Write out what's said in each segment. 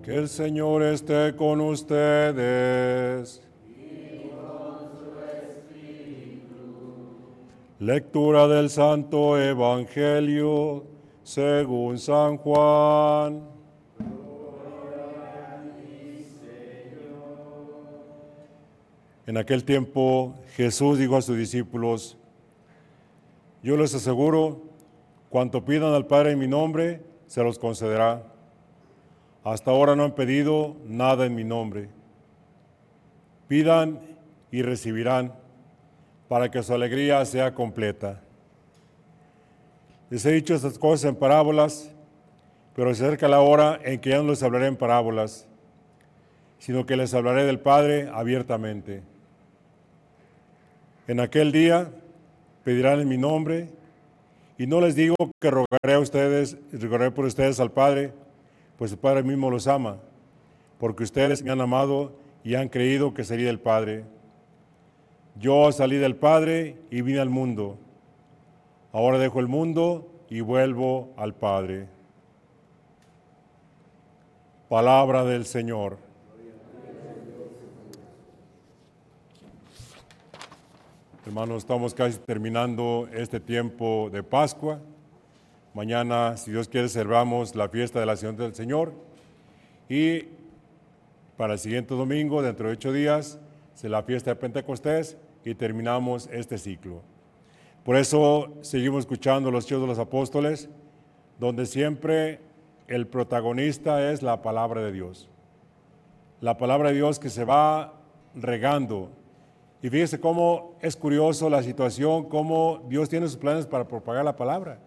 Que el Señor esté con ustedes. Lectura del Santo Evangelio según San Juan. En aquel tiempo Jesús dijo a sus discípulos: Yo les aseguro, cuanto pidan al Padre en mi nombre, se los concederá. Hasta ahora no han pedido nada en mi nombre. Pidan y recibirán, para que su alegría sea completa. Les he dicho estas cosas en parábolas, pero se acerca la hora en que ya no les hablaré en parábolas, sino que les hablaré del Padre abiertamente. En aquel día pedirán en mi nombre, y no les digo que rogaré por ustedes al Padre, pues el Padre mismo los ama, porque ustedes me han amado y han creído que sería el Padre. Yo salí del Padre y vine al mundo. Ahora dejo el mundo y vuelvo al Padre. Palabra del Señor. Hermanos, estamos casi terminando este tiempo de Pascua. Mañana, si Dios quiere, celebramos la fiesta de la Ascensión del Señor. Y para el siguiente domingo, dentro de 8 días, será la fiesta de Pentecostés y terminamos este ciclo. Por eso seguimos escuchando los Hechos de los Apóstoles, donde siempre el protagonista es la palabra de Dios. La palabra de Dios que se va regando. Y fíjese cómo es curioso la situación, cómo Dios tiene sus planes para propagar la palabra.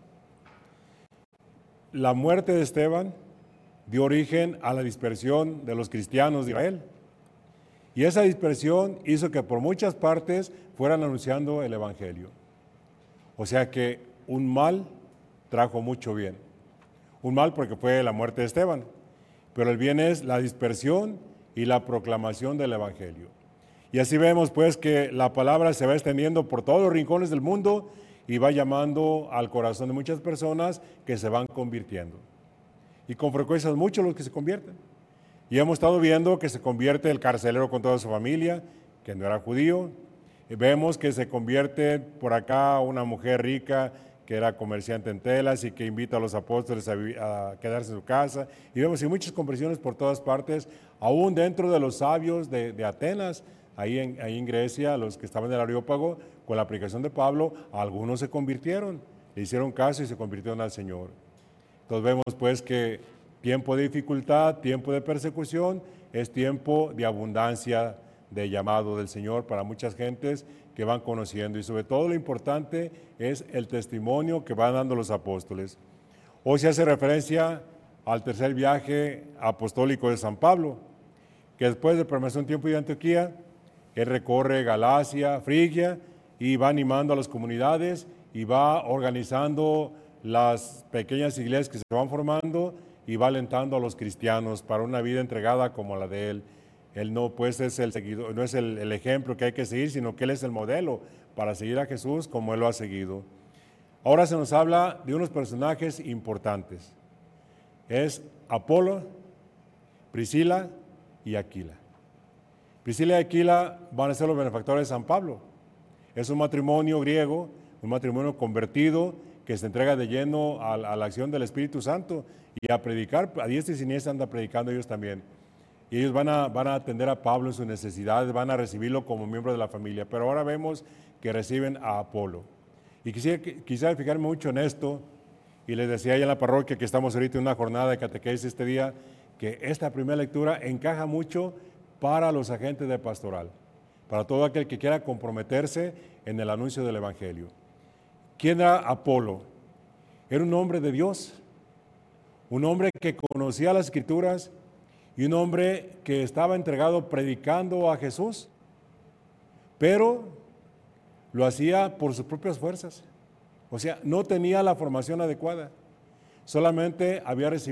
La muerte de Esteban dio origen a la dispersión de los cristianos de Israel. Y esa dispersión hizo que por muchas partes fueran anunciando el Evangelio. O sea que un mal trajo mucho bien. Un mal porque fue la muerte de Esteban, pero el bien es la dispersión y la proclamación del Evangelio. Y así vemos pues que la palabra se va extendiendo por todos los rincones del mundo y va llamando al corazón de muchas personas que se van convirtiendo. Y con frecuencia son muchos los que se convierten. Y hemos estado viendo que se convierte el carcelero con toda su familia, que no era judío. Y vemos que se convierte por acá una mujer rica que era comerciante en telas y que invita a los apóstoles a quedarse en su casa. Y vemos muchas conversiones por todas partes, aún dentro de los sabios de Atenas, ahí en Grecia, los que estaban en el Areópago, con la aplicación de Pablo, algunos se convirtieron, le hicieron caso y se convirtieron al Señor. Entonces vemos pues que tiempo de dificultad, tiempo de persecución, es tiempo de abundancia de llamado del Señor para muchas gentes que van conociendo, y sobre todo lo importante es el testimonio que van dando los apóstoles. Hoy se hace referencia al tercer viaje apostólico de San Pablo, que después de permanecer un tiempo en Antioquía, él recorre Galacia, Frigia, y va animando a las comunidades y va organizando las pequeñas iglesias que se van formando y va alentando a los cristianos para una vida entregada como la de él. Él no pues es el seguidor, no es el ejemplo que hay que seguir, sino que él es el modelo para seguir a Jesús como él lo ha seguido. Ahora se nos habla de unos personajes importantes. Es Apolo, Priscila y Aquila. Priscila y Aquila van a ser los benefactores de San Pablo. Es un matrimonio griego, un matrimonio convertido que se entrega de lleno a la acción del Espíritu Santo y a predicar, a diestra y siniestra andan predicando ellos también. Y ellos van a atender a Pablo en sus necesidades, van a recibirlo como miembro de la familia. Pero ahora vemos que reciben a Apolo. Y quisiera fijarme mucho en esto, y les decía allá en la parroquia que estamos ahorita en una jornada de catequesis este día, que esta primera lectura encaja mucho para los agentes de pastoral, para todo aquel que quiera comprometerse en el anuncio del Evangelio. ¿Quién era Apolo? Era un hombre de Dios, un hombre que conocía las Escrituras y un hombre que estaba entregado predicando a Jesús, pero lo hacía por sus propias fuerzas. O sea, no tenía la formación adecuada, solamente había recibido